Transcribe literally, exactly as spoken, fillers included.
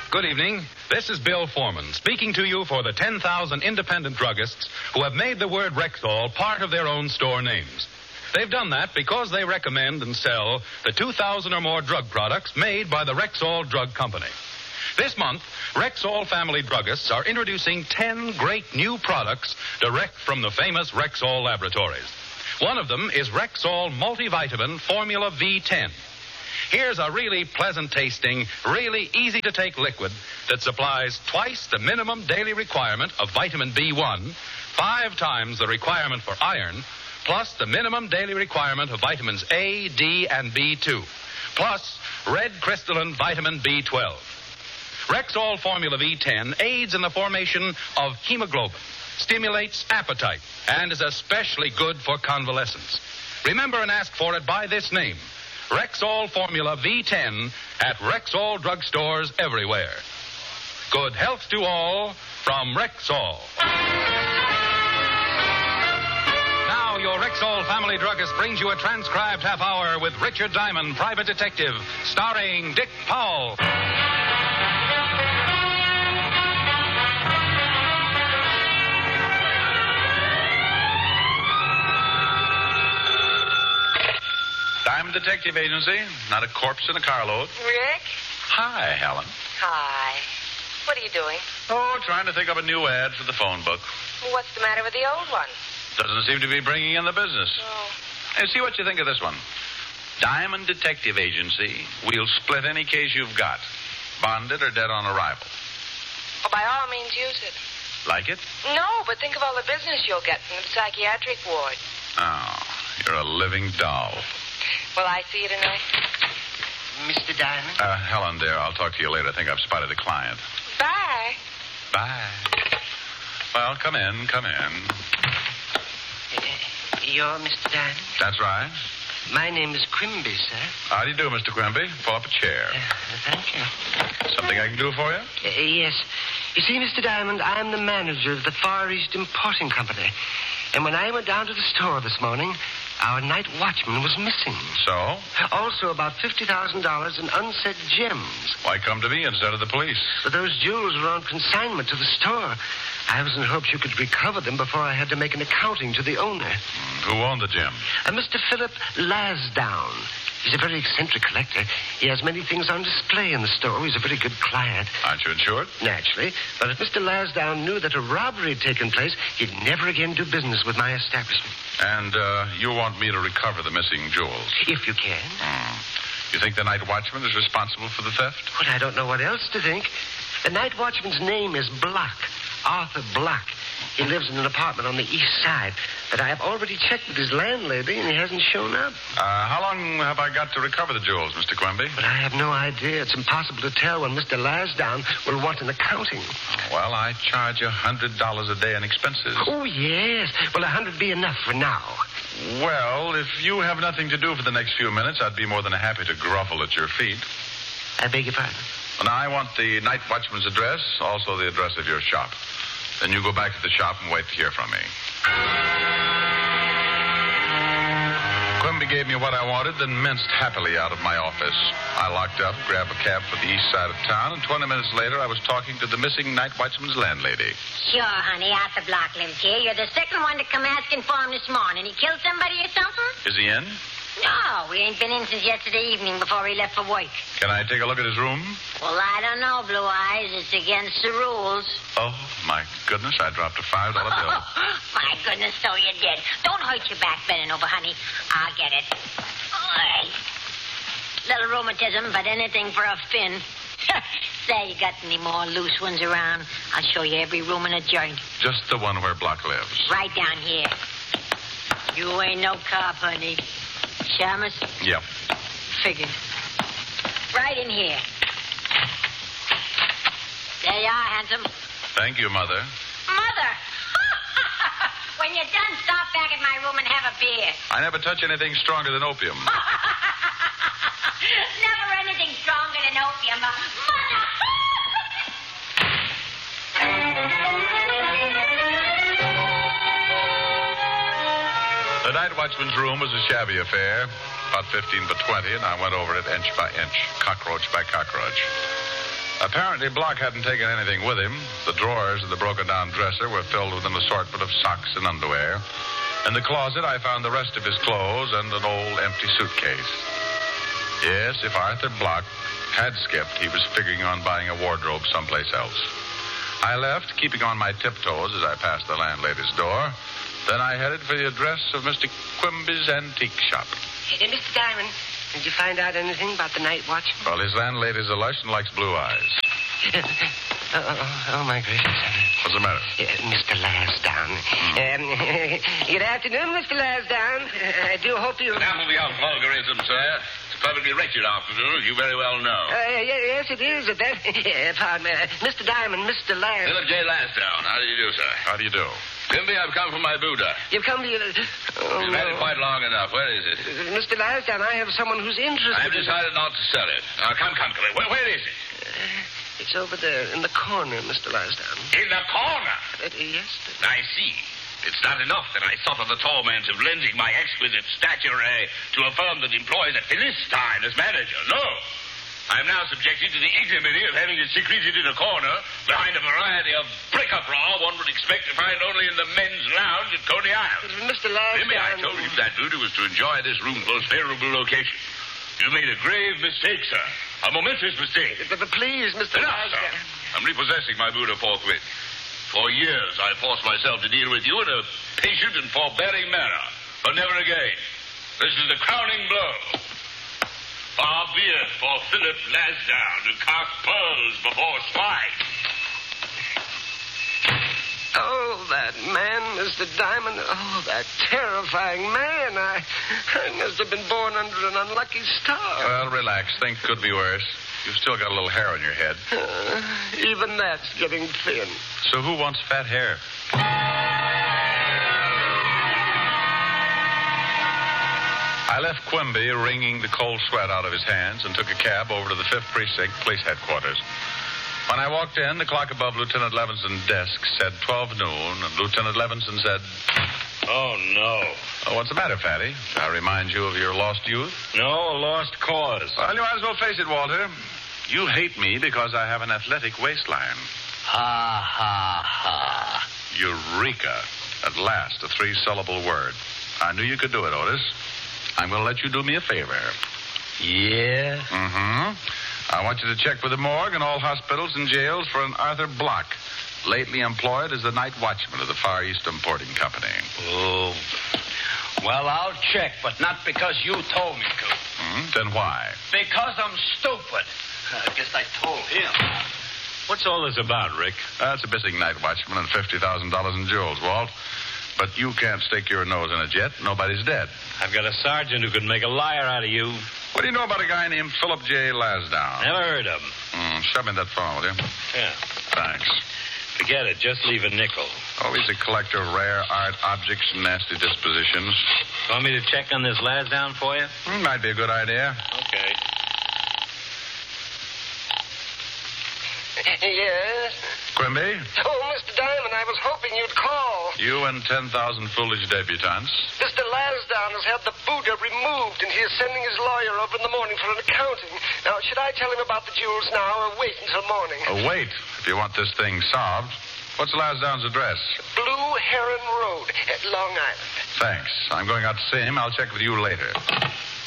Good evening. This is Bill Foreman speaking to you for the ten thousand independent druggists who have made the word Rexall part of their own store names. They've done that because they recommend and sell the two thousand or more drug products made by the Rexall Drug Company. This month, Rexall family druggists are introducing ten great new products direct from the famous Rexall laboratories. One of them is Rexall Multivitamin Formula V ten. Here's a really pleasant-tasting, really easy-to-take liquid that supplies twice the minimum daily requirement of vitamin B one, five times the requirement for iron, plus the minimum daily requirement of vitamins A, D, and B two, plus red crystalline vitamin B twelve. Rexall Formula V ten aids in the formation of hemoglobin, stimulates appetite, and is especially good for convalescents. Remember and ask for it by this name, Rexall Formula V ten at Rexall drugstores everywhere. Good health to all from Rexall. Now, your Rexall family druggist brings you a transcribed half hour with Richard Diamond, Private Detective, starring Dick Powell. Diamond Detective Agency, not a corpse in a carload. Rick? Hi, Helen. Hi. What are you doing? Oh, trying to think up a new ad for the phone book. What's the matter with the old one? Doesn't seem to be bringing in the business. Oh. Hey, see what you think of this one. Diamond Detective Agency. We'll split any case you've got, bonded or dead on arrival. Oh, by all means, use it. Like it? No, but think of all the business you'll get from the psychiatric ward. Oh, you're a living doll. Will I see you tonight? Mister Diamond? Uh, Helen, dear, I'll talk to you later. I think I've spotted a client. Bye. Bye. Well, come in, come in. Uh, you're Mister Diamond? That's right. My name is Quimby, sir. How do you do, Mister Quimby? Pull up a chair. Uh, thank you. Something I can do for you? Uh, yes. You see, Mister Diamond, I'm the manager of the Far East Importing Company. And when I went down to the store this morning, our night watchman was missing. So? Also about fifty thousand dollars in unset gems. Why come to me instead of the police? But those jewels were on consignment to the store. I was in hopes you could recover them before I had to make an accounting to the owner. Who owned the gems? Uh, Mister Philip Lasdown. He's a very eccentric collector. He has many things on display in the store. He's a very good client. Aren't you insured? Naturally. But if Mister Lasdown knew that a robbery had taken place, he'd never again do business with my establishment. And uh, you want me to recover the missing jewels? If you can. Hmm. You think the night watchman is responsible for the theft? Well, I don't know what else to think. The night watchman's name is Block. Arthur Block. He lives in an apartment on the east side. But I have already checked with his landlady, and he hasn't shown up. Uh, how long have I got to recover the jewels, Mister Quimby? But I have no idea. It's impossible to tell when Mister Lasdown will want an accounting. Well, I charge a hundred dollars a day in expenses. Oh, yes. Well, a hundred be enough for now. Well, if you have nothing to do for the next few minutes, I'd be more than happy to grovel at your feet. I beg your pardon? Well, now, I want the night watchman's address, also the address of your shop. Then you go back to the shop and wait to hear from me. Quimby gave me what I wanted, then minced happily out of my office. I locked up, grabbed a cab for the east side of town, and twenty minutes later, I was talking to the missing night watchman's landlady. Sure, honey. Arthur Block lives here. You're the second one to come asking for him this morning. He killed somebody or something? Is he in? No, we ain't been in since yesterday evening before he left for work. Can I take a look at his room? Well, I don't know, Blue Eyes. It's against the rules. Oh, my goodness, I dropped a five dollar bill. My goodness, so you did. Don't hurt your back bending over, honey. I'll get it. All right. Little rheumatism, but anything for a fin. Say, you got any more loose ones around? I'll show you every room in a joint. Just the one where Block lives. Right down here. You ain't no cop, honey. Shamus? Yep. Figured. Right in here. There you are, handsome. Thank you, Mother. Mother! When you're done, stop back at my room and have a beer. I never touch anything stronger than opium. Never anything stronger than opium. Mother! The night watchman's room was a shabby affair, about fifteen by twenty, and I went over it inch by inch, cockroach by cockroach. Apparently, Block hadn't taken anything with him. The drawers of the broken-down dresser were filled with an assortment of socks and underwear. In the closet, I found the rest of his clothes and an old empty suitcase. Yes, if Arthur Block had skipped, he was figuring on buying a wardrobe someplace else. I left, keeping on my tiptoes as I passed the landlady's door. Then I headed for the address of Mister Quimby's antique shop. Hey, Mister Diamond, did you find out anything about the night watchman? Well, his landlady's a lush and likes blue eyes. oh, oh, oh, my gracious. What's the matter? Uh, Mister Lasdown. Um, good afternoon, Mister Lasdown. Uh, I do hope you... Enough of your vulgarism, sir. It's a perfectly wretched afternoon, as you very well know. Uh, yes, it is. That, uh, pardon me. Uh, Mister Diamond, Mister Las... Philip J. Lasdown. How do you do, sir? How do you do? Quimby, I've come from my Buddha. You've come to your... Oh, You've no. had it quite long enough. Where is it? Uh, Mister Lasdown, I have someone who's interested... I've decided not to sell it. Now, come, come, come. Where, where is it? Uh, it's over there, in the corner, Mister Lasdown. In the corner? Uh, yes, sir. I see. It's not enough that I suffer the torment of lending my exquisite stature uh, to a firm that employs a Philistine as manager. No. I'm now subjected to the ignominy of having it secreted in a corner behind a variety of bric-a-brac one would expect to find only in the men's lounge at Coney Island. Mister Lasdown... Maybe I told you that Buddha was to enjoy this room's most favorable location. You made a grave mistake, sir. A momentous mistake. But, but please, Mister Enough, sir. Lasdown... I'm repossessing my Buddha forthwith. For years, I forced myself to deal with you in a patient and forbearing manner. But never again. This is the crowning blow. Far be it for Philip Lasdown to cast pearls before swine. Oh, that man, Mister Diamond. Oh, that terrifying man. I, I must have been born under an unlucky star. Well, relax. Things could be worse. You've still got a little hair on your head. Uh, even that's getting thin. So who wants fat hair? I left Quimby wringing the cold sweat out of his hands and took a cab over to the fifth Precinct Police Headquarters. When I walked in, the clock above Lieutenant Levinson's desk said twelve noon, and Lieutenant Levinson said... Oh, no. Oh, what's the matter, Fatty? I remind you of your lost youth? No, a lost cause. Well, you might as well face it, Walter. You hate me because I have an athletic waistline. Ha, ha, ha. Eureka. At last, a three-syllable word. I knew you could do it, Otis. I'm going to let you do me a favor. Yeah? Mm-hmm. I want you to check with the morgue and all hospitals and jails for an Arthur Block, lately employed as the night watchman of the Far East Importing Company. Oh. Well, I'll check, but not because you told me to. Mm, then why? Because I'm stupid. I guess I told him. What's all this about, Rick? That's a missing night watchman and fifty thousand dollars in jewels, Walt. But you can't stick your nose in it yet. Nobody's dead. I've got a sergeant who could make a liar out of you. What do you know about a guy named Philip J. Lasdown? Never heard of him. Mm, shove me that phone, will you? Yeah. Thanks. Forget it. Just leave a nickel. Oh, he's a collector of rare art objects and nasty dispositions. Want me to check on this Lasdown for you? Mm, might be a good idea. Okay. Yes? Quimby? Oh, Mister Diamond, I was hoping you'd call. You and ten thousand foolish debutantes. Mister Lasdown has had the Buddha removed, and he is sending his lawyer over in the morning for an accounting. Now, should I tell him about the jewels now or wait until morning? Oh, wait. If you want this thing solved. What's Lasdown's address? Blue Heron Road at Long Island. Thanks. I'm going out to see him. I'll check with you later.